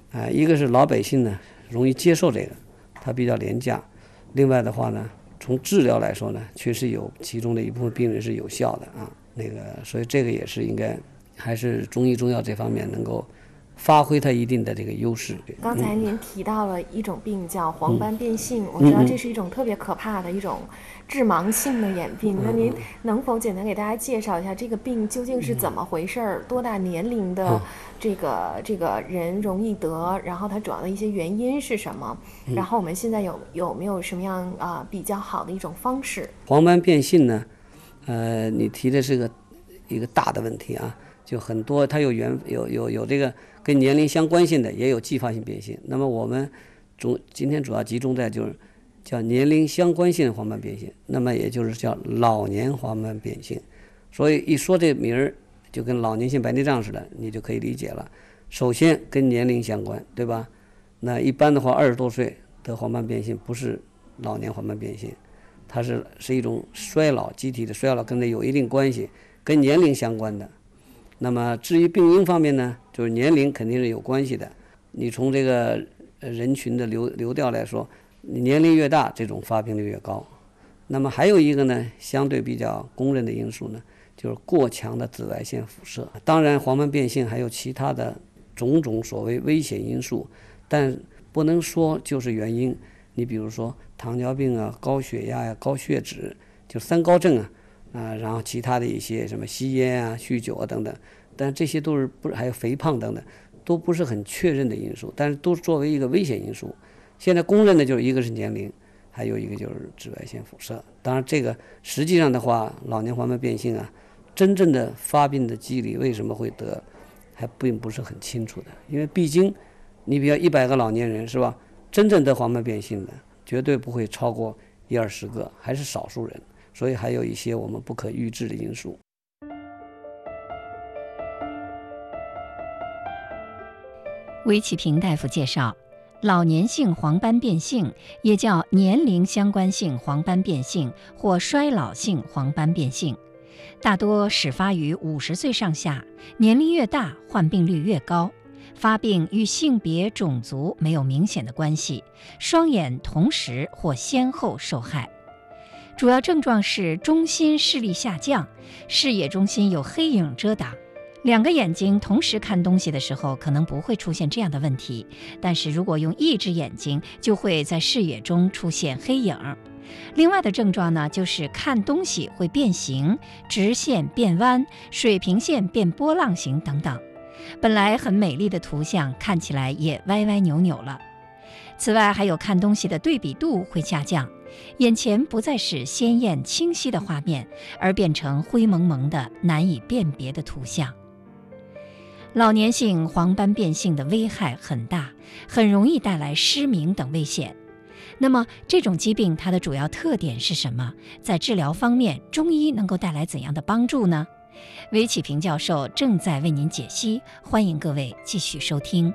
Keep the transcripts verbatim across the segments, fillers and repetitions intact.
啊、呃，一个是老百姓呢容易接受这个，它比较廉价。另外的话呢，从治疗来说呢，确实有其中的一部分病人是有效的啊。那个，所以这个也是应该还是中医中药这方面能够发挥它一定的这个优势。 刚才您提到了一种病叫黄斑变性，嗯、我知道这是一种特别可怕的一种致盲性的眼病。嗯、那您能否简单给大家介绍一下这个病究竟是怎么回事？嗯、多大年龄的这个、嗯、这个人容易得？然后它主要的一些原因是什么？嗯、然后我们现在有有没有什么样啊、呃、比较好的一种方式？ 黄斑变性呢，呃，你提的是个一个大的问题啊。就很多，它有原有有有这个跟年龄相关性的，也有继发性变性。那么我们主今天主要集中在就是叫年龄相关性黄斑变性，那么也就是叫老年黄斑变性。所以一说这名儿，就跟老年性白内障似的，你就可以理解了。首先跟年龄相关，对吧？那一般的话，二十多岁得黄斑变性不是老年黄斑变性，它是是一种衰老，机体的衰老跟这有一定关系，跟年龄相关的。那么至于病因方面呢，就是年龄肯定是有关系的。你从这个人群的流流调来说，你年龄越大，这种发病率越高。那么还有一个呢，相对比较公认的因素呢，就是过强的紫外线辐射。当然，黄斑变性还有其他的种种所谓危险因素，但不能说就是原因。你比如说糖尿病啊、高血压呀、啊、高血脂，就三高症啊。啊，然后其他的一些什么吸烟啊、酗酒啊等等，但这些都是不还有肥胖等等，都不是很确认的因素，但是都作为一个危险因素。现在公认的就是一个是年龄，还有一个就是紫外线辐射。当然，这个实际上的话，老年黄斑变性啊，真正的发病的机理为什么会得，还并不是很清楚的。因为毕竟，你比如一百个老年人是吧，真正得黄斑变性的绝对不会超过一二十个，还是少数人。所以还有一些我们不可预知的因素。 韦启平大夫介绍，老年性黄斑变性也叫年龄相关性黄斑变性或衰老性黄斑变性，大多始发于五十岁上下，年龄越大，患病率越高。发病与性别、种族没有明显的关系，双眼同时或先后受害。主要症状是中心视力下降，视野中心有黑影遮挡。两个眼睛同时看东西的时候，可能不会出现这样的问题，但是如果用一只眼睛，就会在视野中出现黑影。另外的症状呢，就是看东西会变形，直线变弯，水平线变波浪形等等。本来很美丽的图像，看起来也歪歪扭扭了。此外，还有看东西的对比度会下降，眼前不再是鲜艳清晰的画面，而变成灰蒙蒙的难以辨别的图像。老年性黄斑变性的危害很大，很容易带来失明等危险。那么这种疾病它的主要特点是什么？在治疗方面，中医能够带来怎样的帮助呢？韦启平教授正在为您解析，欢迎各位继续收听。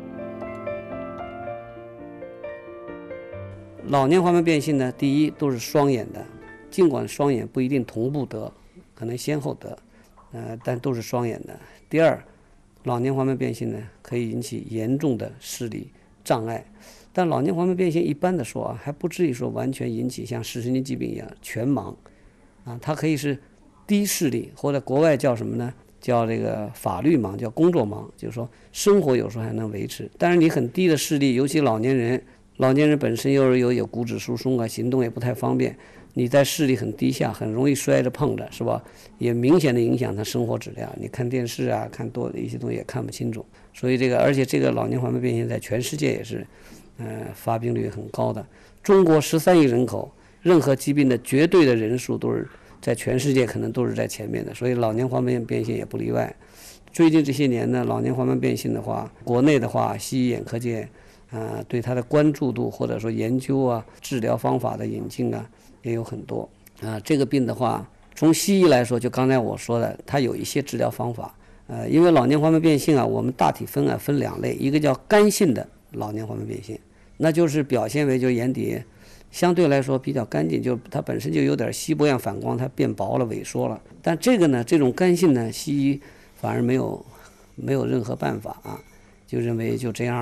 老年黄斑变性呢，第一都是双眼的，尽管双眼不一定同步得，可能先后得，呃，但都是双眼的。第二，老年黄斑变性呢，可以引起严重的视力障碍，但老年黄斑变性一般的说啊，还不至于说完全引起像视神经疾病一样全盲，啊，它可以是低视力，或者国外叫什么呢？叫这个法律盲，叫工作盲，就是说生活有时候还能维持，但是你很低的视力，尤其老年人。老年人本身又是有有骨质疏松啊，行动也不太方便，你在视力很低下，很容易摔着碰着，是吧？也明显的影响他生活质量。你看电视啊，看多的一些东西也看不清楚。所以这个，而且这个老年黄斑变性在全世界也是，呃，发病率很高的。中国十三亿人口，任何疾病的绝对的人数都是在全世界可能都是在前面的，所以老年黄斑变性也不例外。最近这些年呢，老年黄斑变性的话，国内的话，西医眼科界。啊、呃，对它的关注度或者说研究啊、治疗方法的引进啊，也有很多啊、呃。这个病的话，从西医来说，就刚才我说的，它有一些治疗方法。呃，因为老年黄斑变性啊，我们大体分啊分两类，一个叫干性的老年黄斑变性，那就是表现为就眼底相对来说比较干净，就它本身就有点稀薄样反光，它变薄了、萎缩了。但这个呢，这种干性呢，西医反而没有没有任何办法啊，就认为就这样。